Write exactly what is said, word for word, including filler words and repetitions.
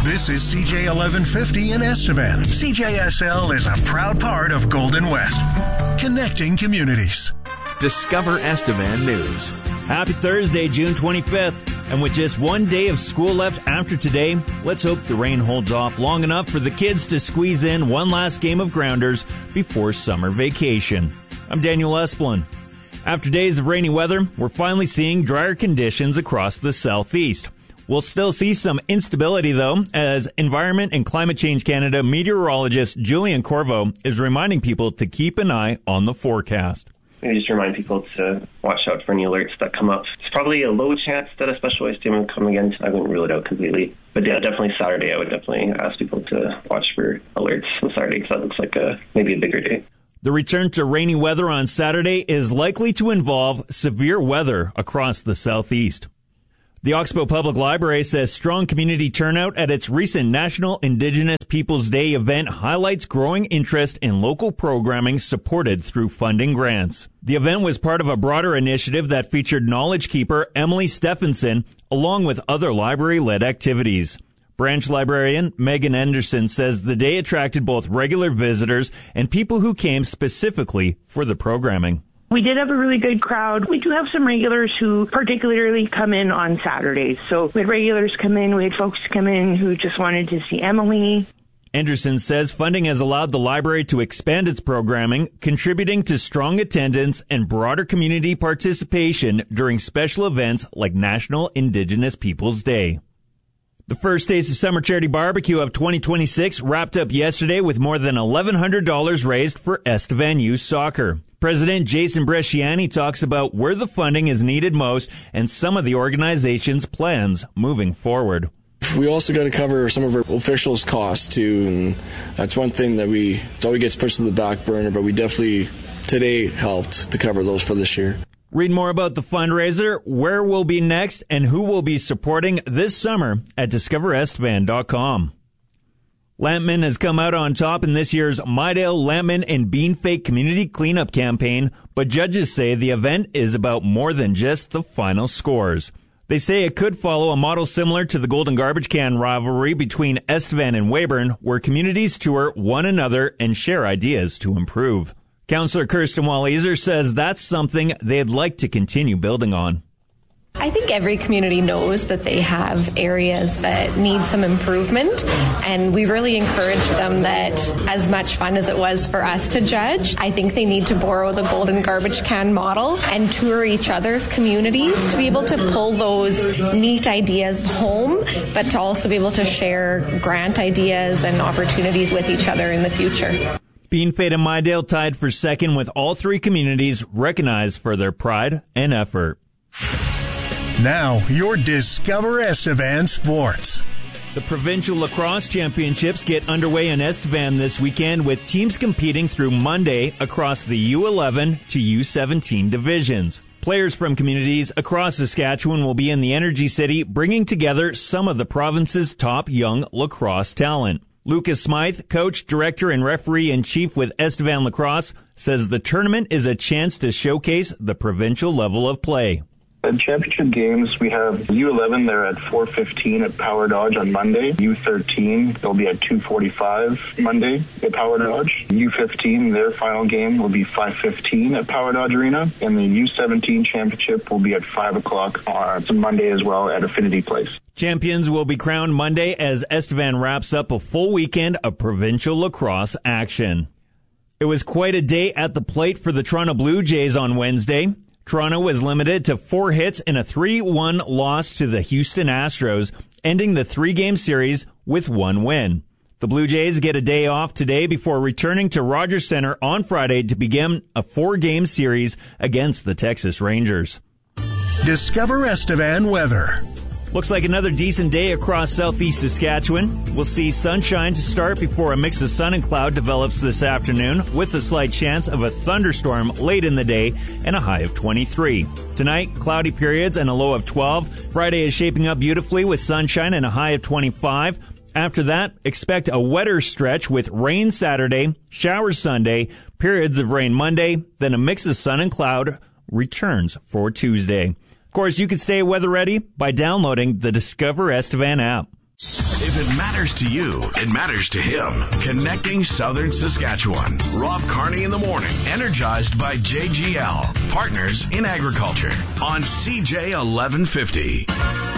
This is C J eleven fifty in Estevan. C J S L is a proud part of Golden West, connecting communities. Discover Estevan News. Happy Thursday, June twenty-fifth. And with just one day of school left after today, let's hope the rain holds off long enough for the kids to squeeze in one last game of grounders before summer vacation. I'm Daniel Esplin. After days of rainy weather, we're finally seeing drier conditions across the southeast. We'll still see some instability, though, as Environment and Climate Change Canada meteorologist Julian Corvo is reminding people to keep an eye on the forecast. I just remind people to watch out for any alerts that come up. It's probably a low chance that a special ice dam will come again. I wouldn't rule it out completely. But yeah, definitely Saturday, I would definitely ask people to watch for alerts on Saturday because that looks like a maybe a bigger day. The return to rainy weather on Saturday is likely to involve severe weather across the southeast. The Oxbow Public Library says strong community turnout at its recent National Indigenous Peoples Day event highlights growing interest in local programming supported through funding grants. The event was part of a broader initiative that featured knowledge keeper Emily Stephenson, along with other library-led activities. Branch librarian Megan Anderson says the day attracted both regular visitors and people who came specifically for the programming. We did have a really good crowd. We do have some regulars who particularly come in on Saturdays. So we had regulars come in, we had folks come in who just wanted to see Emily. Anderson says funding has allowed the library to expand its programming, contributing to strong attendance and broader community participation during special events like National Indigenous Peoples Day. The first Taste of Summer Charity Barbecue of twenty twenty-six wrapped up yesterday with more than eleven hundred dollars raised for Estevan Youth Soccer. President Jason Bresciani talks about where the funding is needed most and some of the organization's plans moving forward. We also got to cover some of our officials' costs too, and that's one thing that we, it always gets pushed to the back burner, but we definitely today helped to cover those for this year. Read more about the fundraiser, where we'll be next, and who will be supporting this summer at discover estevan dot com. Lambton has come out on top in this year's Mydale, Lambton, and Beanfake Community Cleanup Campaign, but judges say the event is about more than just the final scores. They say it could follow a model similar to the Golden Garbage Can rivalry between Estevan and Weyburn, where communities tour one another and share ideas to improve. Councillor Kirsten Walliser says that's something they'd like to continue building on. I think every community knows that they have areas that need some improvement, and we really encourage them that as much fun as it was for us to judge, I think they need to borrow the Golden Garbage Can model and tour each other's communities to be able to pull those neat ideas home, but to also be able to share grant ideas and opportunities with each other in the future. Beanfake and Mydale tied for second with all three communities recognized for their pride and effort. Now, your Discover Estevan Sports. The Provincial Lacrosse Championships get underway in Estevan this weekend with teams competing through Monday across the U eleven to U seventeen divisions. Players from communities across Saskatchewan will be in the Energy City, bringing together some of the province's top young lacrosse talent. Lucas Smythe, coach, director, and referee-in-chief with Estevan Lacrosse, says the tournament is a chance to showcase the provincial level of play. At championship games, we have U eleven, they're at four fifteen at Power Dodge on Monday. U thirteen, they'll be at two forty-five Monday at Power Dodge. U fifteen, their final game will be five fifteen at Power Dodge Arena. And the U seventeen championship will be at five o'clock on Monday as well at Affinity Place. Champions will be crowned Monday as Estevan wraps up a full weekend of provincial lacrosse action. It was quite a day at the plate for the Toronto Blue Jays on Wednesday. Toronto was limited to four hits in a three one loss to the Houston Astros, ending the three-game series with one win. The Blue Jays get a day off today before returning to Rogers Center on Friday to begin a four-game series against the Texas Rangers. Discover Estevan weather. Looks like another decent day across southeast Saskatchewan. We'll see sunshine to start before a mix of sun and cloud develops this afternoon, with a slight chance of a thunderstorm late in the day and a high of twenty-three. Tonight, cloudy periods and a low of twelve. Friday is shaping up beautifully with sunshine and a high of twenty-five. After that, expect a wetter stretch with rain Saturday, showers Sunday, periods of rain Monday, then a mix of sun and cloud returns for Tuesday. Of course, you can stay weather ready by downloading the Discover Estevan app. If it matters to you, it matters to him. Connecting Southern Saskatchewan. Rob Carney in the morning. Energized by J G L. Partners in Agriculture. On C J eleven fifty.